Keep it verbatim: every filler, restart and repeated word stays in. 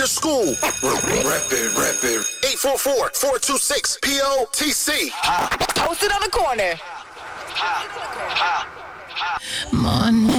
your school. Rep it, rep it. eight four four, four two six, P O T C. Posted on the corner. Money.